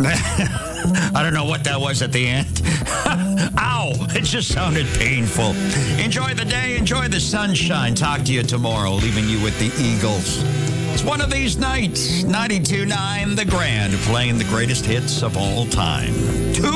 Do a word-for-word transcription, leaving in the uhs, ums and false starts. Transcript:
I don't know what that was at the end. Ow! It just sounded painful. Enjoy the day. Enjoy the sunshine. Talk to you tomorrow, leaving you with the Eagles. It's one of these nights. ninety-two point nine The Grand, playing the greatest hits of all time. Two